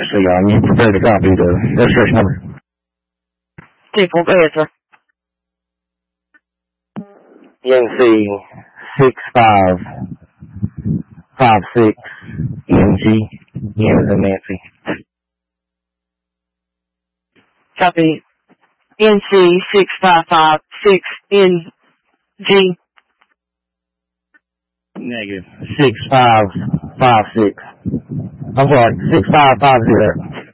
Actually, you prepared to copy the registration number? Go ahead, sir. NC 6556 NG, Nancy. Copy. NC 6556 NG. Negative. 6556. I'm sorry, 6550.